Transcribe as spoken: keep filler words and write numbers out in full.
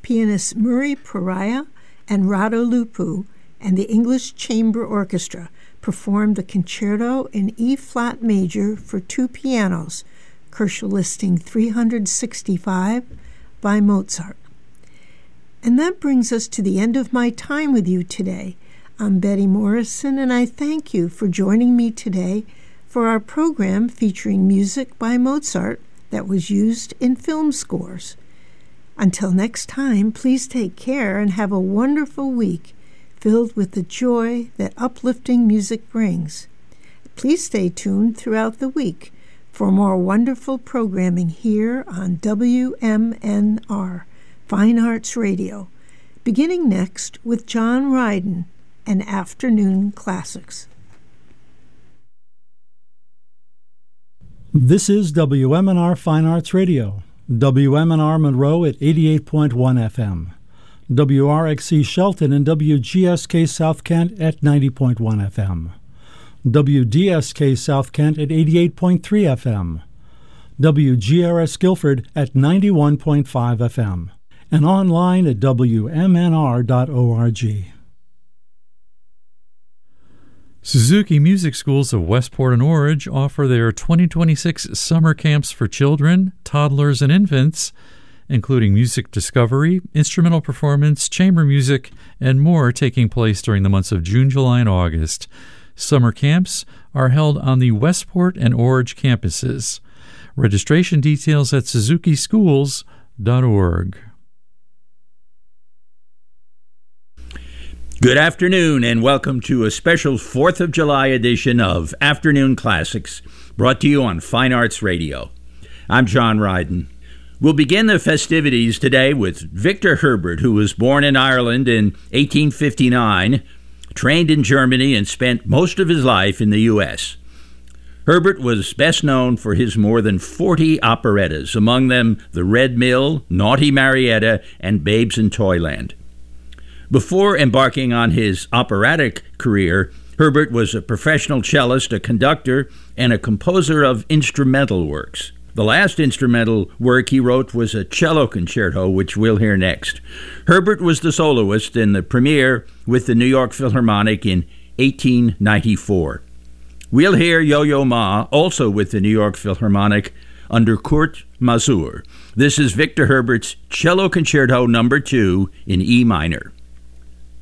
pianists Murray Pariah and Rado Lupu and the English Chamber Orchestra performed the concerto in E-flat major for two pianos, Kershaw listing three hundred sixty-five, by Mozart. And that brings us to the end of my time with you today. I'm Betty Morrison, and I thank you for joining me today for our program featuring music by Mozart that was used in film scores. Until next time, please take care and have a wonderful week filled with the joy that uplifting music brings. Please stay tuned throughout the week for more wonderful programming here on W M N R, Fine Arts Radio, beginning next with John Ryden and Afternoon Classics. This is W M N R Fine Arts Radio, W M N R Monroe at eighty-eight point one F M, W R X C Shelton and W G S K South Kent at ninety point one F M, W D S K South Kent at eighty-eight point three F M, W G R S Guilford at ninety-one point five F M, and online at W M N R dot org. Suzuki Music Schools of Westport and Orange offer their twenty twenty-six summer camps for children, toddlers, and infants, including music discovery, instrumental performance, chamber music, and more taking place during the months of June, July, and August. Summer camps are held on the Westport and Orange campuses. Registration details at suzuki schools dot org. Good afternoon, and welcome to a special fourth of July edition of Afternoon Classics, brought to you on Fine Arts Radio. I'm John Ryden. We'll begin the festivities today with Victor Herbert, who was born in Ireland in eighteen fifty-nine, trained in Germany, and spent most of his life in the U S Herbert was best known for his more than forty operettas, among them The Red Mill, Naughty Marietta, and Babes in Toyland. Before embarking on his operatic career, Herbert was a professional cellist, a conductor, and a composer of instrumental works. The last instrumental work he wrote was a cello concerto, which we'll hear next. Herbert was the soloist in the premiere with the New York Philharmonic in eighteen ninety-four. We'll hear Yo-Yo Ma, also with the New York Philharmonic, under Kurt Masur. This is Victor Herbert's Cello Concerto Number two in E minor.